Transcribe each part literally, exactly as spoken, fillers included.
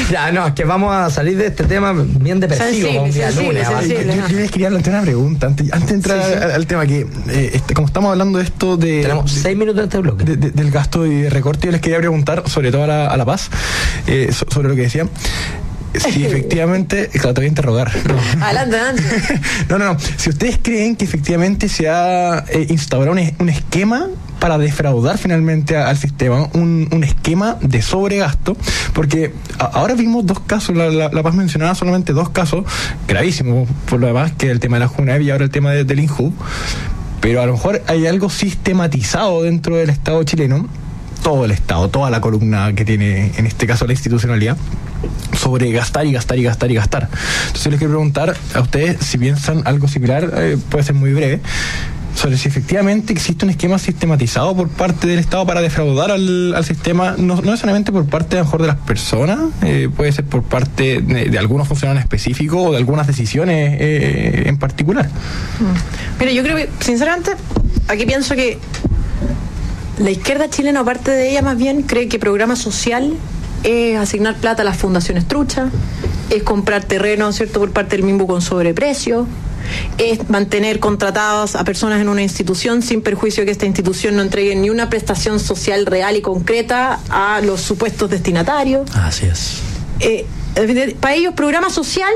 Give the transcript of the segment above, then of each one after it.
Ya, no, es que vamos a salir de este tema bien depresivo, como un día lunes. Yo, yo, yo les quería plantear una pregunta antes, antes de entrar sí, sí. Al, al tema que, eh, este, como estamos hablando de esto de... Tenemos de, seis minutos en este bloque. De, de, del gasto y de recorte, yo les quería preguntar, sobre todo a La, a la Paz, eh, so, sobre lo que decían. Si efectivamente, claro, te voy a interrogar. No. Adelante, adelante. No, no, no. Si ustedes creen que efectivamente se ha eh, instaurado un, un esquema para defraudar finalmente a, al sistema, un, un esquema de sobregasto, porque a, ahora vimos dos casos, la, la, la Paz mencionaba solamente dos casos, gravísimos por lo demás, que es el tema de la JUNAEP y ahora el tema de, del INJU, pero a lo mejor hay algo sistematizado dentro del Estado chileno, todo el Estado, toda la columna que tiene en este caso la institucionalidad, sobre gastar y gastar y gastar y gastar. Entonces les quiero preguntar a ustedes si piensan algo similar, eh, puede ser muy breve, sobre si efectivamente existe un esquema sistematizado por parte del Estado para defraudar al, al sistema, no, no necesariamente por parte a lo mejor de las personas, eh, puede ser por parte de, de algunos funcionarios específicos o de algunas decisiones eh, en particular. Mm. Mira, yo creo que, sinceramente, aquí pienso que la izquierda chilena, aparte de ella, más bien cree que programa social es asignar plata a las fundaciones truchas, es comprar terreno, ¿cierto?, por parte del M I M B U con sobreprecio, es mantener contratadas a personas en una institución sin perjuicio de que esta institución no entregue ni una prestación social real y concreta a los supuestos destinatarios. Así es. Eh, para ellos, programa social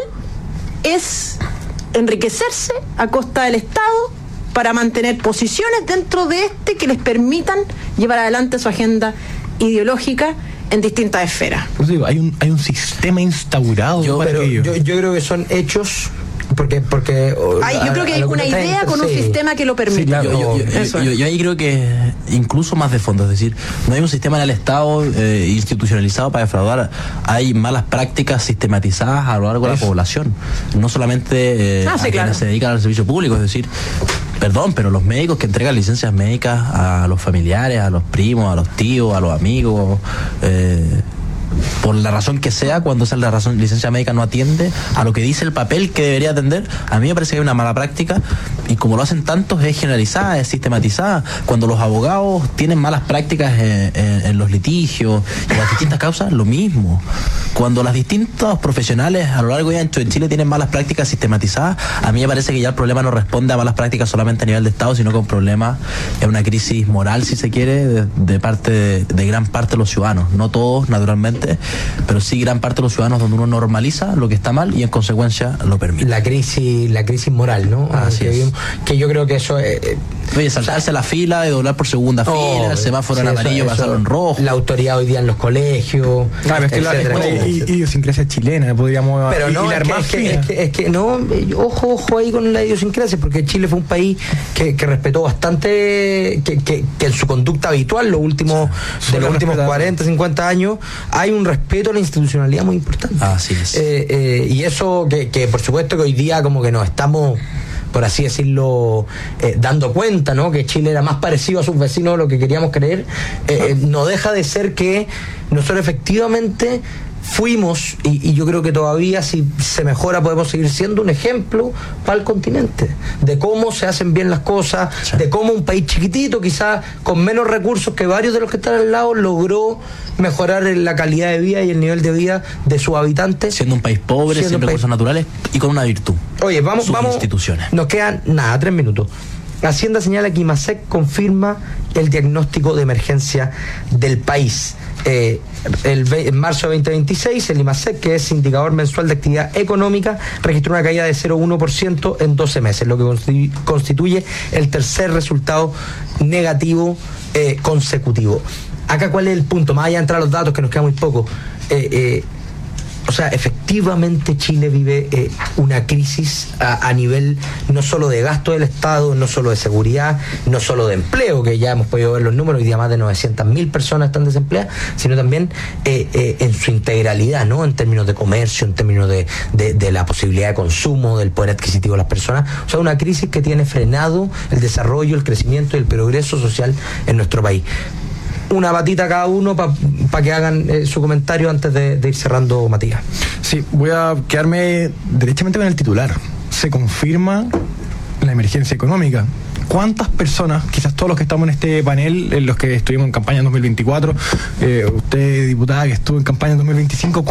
es enriquecerse a costa del Estado para mantener posiciones dentro de este que les permitan llevar adelante su agenda ideológica en distintas esferas. Pues digo, hay un hay un sistema instaurado yo, para pero aquello. Yo, yo creo que son hechos porque porque Ay, yo a, creo que hay una idea con sí. un sistema que lo permite. Sí, claro. yo, yo, yo, yo, yo ahí creo que incluso más de fondo, es decir, no hay un sistema en el Estado eh, institucionalizado para defraudar, hay malas prácticas sistematizadas a lo largo de la población, no solamente eh, ah, sí, a claro. quienes se dedican al servicio público, es decir, perdón, pero los médicos que entregan licencias médicas a los familiares, a los primos, a los tíos, a los amigos, eh, por la razón que sea, cuando esa es la razón, licencia médica no atiende a lo que dice el papel que debería atender, a mí me parece que hay una mala práctica, y como lo hacen tantos, es generalizada, es sistematizada. Cuando los abogados tienen malas prácticas en, en, en los litigios y las distintas causas, lo mismo. Cuando las distintos profesionales a lo largo y ancho de Chile tienen malas prácticas sistematizadas, a mí me parece que ya el problema no responde a malas prácticas solamente a nivel de Estado, sino que un problema es una crisis moral, si se quiere, de, de parte de, de gran parte de los ciudadanos, no todos, naturalmente, pero sí gran parte de los ciudadanos, donde uno normaliza lo que está mal y en consecuencia lo permite. La crisis, la crisis moral, ¿no? Así que, es. vimos, que yo creo que eso es... Oye, saltarse o sea, la fila, de doblar por segunda oh, fila, el semáforo sí, en amarillo, eso, pasarlo en rojo. La autoridad hoy día en los colegios. Claro, es que la, la idiosincrasia chilena, podríamos... Pero no, es que, es, que, es, que, es que no, ojo, ojo ahí con la idiosincrasia, porque Chile fue un país que, que respetó bastante, que, que, que en su conducta habitual, los últimos, sí, de los últimos cuarenta, cincuenta años, hay un respeto a la institucionalidad muy importante. Así es. Eh, eh, y eso que, que por supuesto que hoy día como que nos estamos, por así decirlo, eh, dando cuenta, ¿no?, que Chile era más parecido a sus vecinos de lo que queríamos creer, eh, eh, no deja de ser que nosotros efectivamente fuimos, y, y yo creo que todavía si se mejora podemos seguir siendo un ejemplo para el continente, de cómo se hacen bien las cosas, sí. de cómo un país chiquitito, quizás con menos recursos que varios de los que están al lado, logró mejorar la calidad de vida y el nivel de vida de sus habitantes. Siendo un país pobre, sin recursos país... naturales y con una virtud. Oye, vamos, sus vamos. instituciones. Nos quedan, nada, tres minutos. Hacienda señala que IMASEC confirma el diagnóstico de emergencia del país. Eh, el, en marzo de veinte veintiséis, el IMASEC, que es indicador mensual de actividad económica, registró una caída de cero coma uno por ciento en doce meses, lo que constituye el tercer resultado negativo eh, consecutivo. Acá, ¿cuál es el punto? Más allá de entrar a los datos, que nos queda muy poco. Eh, eh, O sea, efectivamente Chile vive eh, una crisis a, a nivel no solo de gasto del Estado, no solo de seguridad, no solo de empleo, que ya hemos podido ver los números, hoy día más de novecientas mil personas están desempleadas, sino también eh, eh, en su integralidad, ¿no?, en términos de comercio, en términos de, de, de la posibilidad de consumo, del poder adquisitivo de las personas. O sea, una crisis que tiene frenado el desarrollo, el crecimiento y el progreso social en nuestro país. Una batita cada uno para pa que hagan eh, su comentario antes de, de ir cerrando, Matías. Sí, voy a quedarme derechamente con el titular. Se confirma la emergencia económica. ¿Cuántas personas, quizás todos los que estamos en este panel, en los que estuvimos en campaña en dos mil veinticuatro, eh, usted, diputada, que estuvo en campaña en dos mil veinticinco,